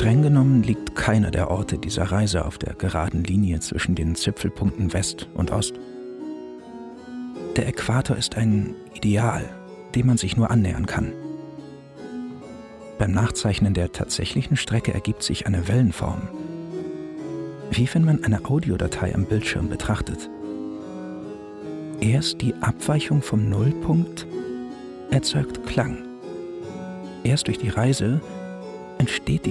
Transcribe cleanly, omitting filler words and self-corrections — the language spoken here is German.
Streng genommen liegt keiner der Orte dieser Reise auf der geraden Linie zwischen den Zipfelpunkten West und Ost. Der Äquator ist ein Ideal, dem man sich nur annähern kann. Beim Nachzeichnen der tatsächlichen Strecke ergibt sich eine Wellenform, wie wenn man eine Audiodatei am Bildschirm betrachtet. Erst die Abweichung vom Nullpunkt erzeugt Klang. Erst durch die Reise entsteht die